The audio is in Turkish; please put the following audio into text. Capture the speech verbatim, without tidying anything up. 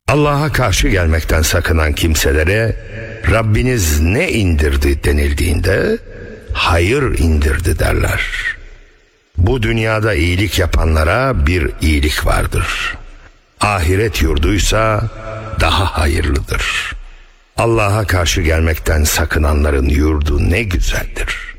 Allah'a karşı gelmekten sakınan kimselere Rabbiniz ne indirdi denildiğinde hayır indirdi derler. Bu dünyada iyilik yapanlara bir iyilik vardır. Ahiret yurduysa daha hayırlıdır. Allah'a karşı gelmekten sakınanların yurdu ne güzeldir.